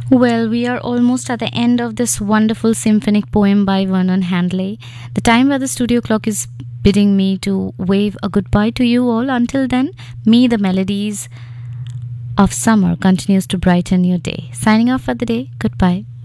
Well, we are almost at the end of this wonderful symphonic poem by Vernon Handley. The time where the studio clock is bidding me to wave a goodbye to you all. Until then, may the melodies of summer continues to brighten your day. Signing off for the day. Goodbye.